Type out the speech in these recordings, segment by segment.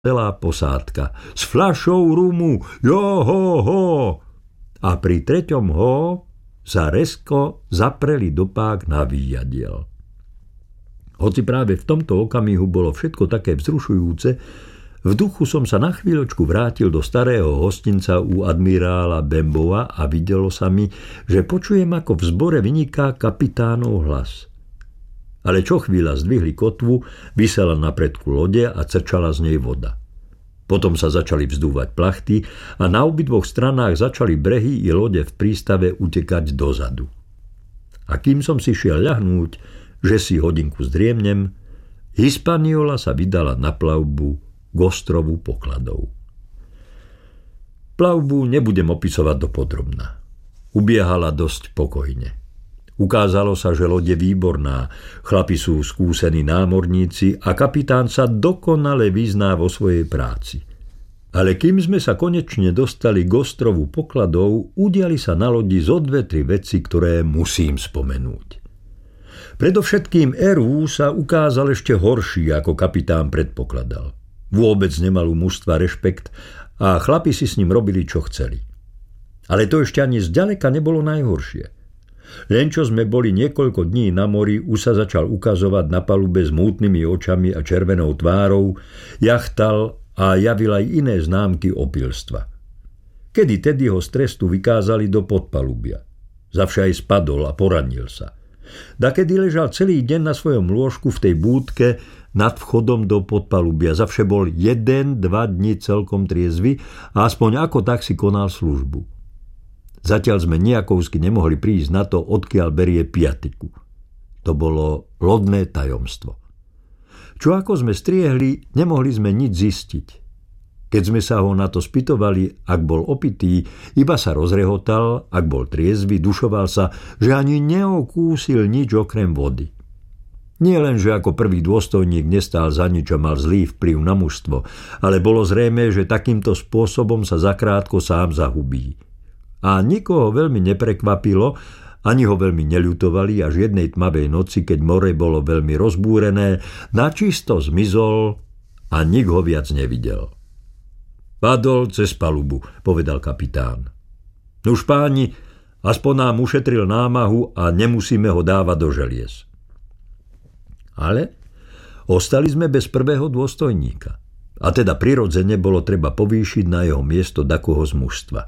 celá posádka. S fľašou rumu, johoho! A pri treťom ho sa rezko zapreli do pák navíjadiel. Hoci práve v tomto okamihu bolo všetko také vzrušujúce, v duchu som sa na chvíľočku vrátil do starého hostinca u admirála Bembova a videlo sa mi, že počujem, ako v zbore vyniká kapitánov hlas. Ale čo chvíľa zdvihli kotvu, visela na predku lode a crčala z nej voda. Potom sa začali vzdúvať plachty a na obidvoch stranách začali brehy i lode v prístave utekať dozadu. A kým som si šiel ľahnúť, že si hodinku zdriemnem, Hispaniola sa vydala na plavbu k ostrovu pokladov. Plavbu nebudem opisovať dopodrobna. Ubiehala dosť pokojne. Ukázalo sa, že loď je výborná, chlapi sú skúsení námorníci a kapitán sa dokonale vyzná vo svojej práci. Ale kým sme sa konečne dostali k ostrovu pokladov, udiali sa na lodi zo 2-3 veci, ktoré musím spomenúť. Predovšetkým Eru sa ukázal ešte horší, ako kapitán predpokladal. Vôbec nemal u mužstva rešpekt a chlapi si s ním robili, čo chceli. Ale to ešte ani zďaleka nebolo najhoršie. Len čo sme boli niekoľko dní na mori, už sa začal ukazovať na palube s mútnymi očami a červenou tvárou, jachtal a javil aj iné známky opilstva. Kedy tedy ho z trestu vykázali do podpalubia. Zavše aj spadol a poranil sa. Dakedy ležal celý deň na svojom lôžku v tej búdke nad vchodom do podpalubia. Zavše bol 1-2 dni celkom triezvy a aspoň ako tak si konal službu. Zatiaľ sme nejakovsky nemohli prísť na to, odkiaľ berie piatiku. To bolo lodné tajomstvo. Čo ako sme striehli, nemohli sme nič zistiť. Keď sme sa ho na to spytovali, ak bol opitý, iba sa rozrehotal, ak bol triezvy, dušoval sa, že ani neokúsil nič okrem vody. Nie len, že ako prvý dôstojník nestál za nič a mal zlý vplyv na mužstvo, ale bolo zrejmé, že takýmto spôsobom sa zakrátko sám zahubí. A nikoho veľmi neprekvapilo, ani ho veľmi neľutovali, až jednej tmavej noci, keď more bolo veľmi rozbúrené, načisto zmizol a nik ho viac nevidel. Padol cez palubu, povedal kapitán. Nuž páni, aspoň nám ušetril námahu a nemusíme ho dávať do želiez. Ale ostali sme bez prvého dôstojníka. A teda prirodzene bolo treba povýšiť na jeho miesto dakoho z mužstva.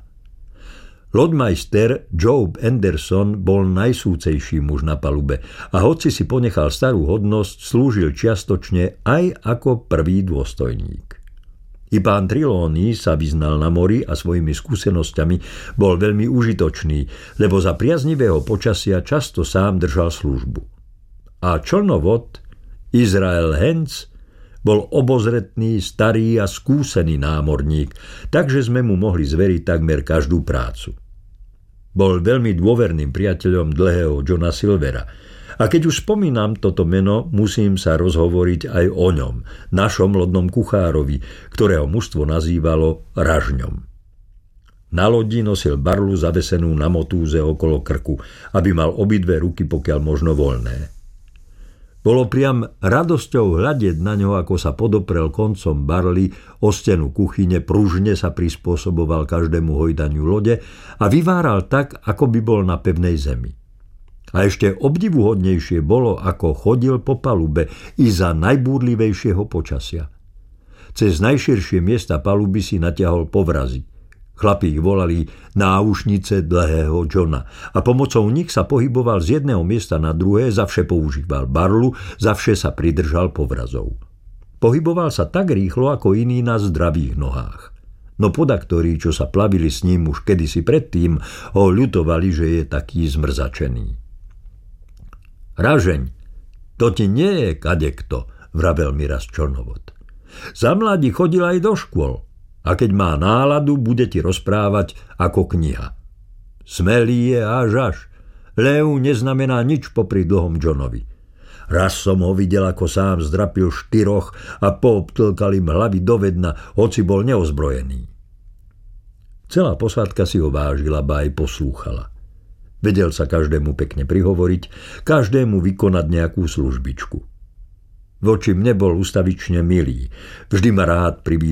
Loďmajster Job Anderson bol najsúcejší muž na palube a hoci si ponechal starú hodnosť, slúžil čiastočne aj ako prvý dôstojník. I pán Trelawney sa vyznal na mori a svojimi skúsenosťami bol veľmi užitočný, lebo za priaznivého počasia často sám držal službu. A člnovod Izrael Hens bol obozretný, starý a skúsený námorník, takže sme mu mohli zveriť takmer každú prácu. Bol veľmi dôverným priateľom dlhého Johna Silvera. A keď už spomínam toto meno, musím sa rozhovoriť aj o ňom, našom lodnom kuchárovi, ktorého mužstvo nazývalo Ražňom. Na lodi nosil barlu zavesenú na motúze okolo krku, aby mal obidve ruky pokiaľ možno voľné. Bolo priam radosťou hľadieť na ňo, ako sa podoprel koncom barly o stenu kuchyne, pružne sa prispôsoboval každému hojdaniu lode a vyváral tak, ako by bol na pevnej zemi. A ešte obdivuhodnejšie bolo, ako chodil po palube i za najbúrlivejšieho počasia. Cez najširšie miesta paluby si natiahol povrazy. Chlapi ich volali náušnice dlhého Johna a pomocou nich sa pohyboval z jedného miesta na druhé, zavše používal barlu, zavše sa pridržal povrazov. Pohyboval sa tak rýchlo ako iní na zdravých nohách. No podaktori, čo sa plavili s ním už kedysi predtým, ho ľutovali, že je taký zmrzačený. Ražeň, to ti nie je kadekto, vravel mi raz člnovod. Za mladí chodil aj do škôl. A keď má náladu, bude ti rozprávať ako kniha. Smelý je až. Lev neznamená nič popri dlhom Johnovi. Raz som ho videl, ako sám zdrapil 4 a poobtlkal im hlavy do vedna, hoci bol neozbrojený. Celá posádka si ho vážila, ba aj poslúchala. Vedel sa každému pekne prihovoriť, každému vykonať nejakú službičku. Voči mne bol ustavične milý. Vždy ma rád privítal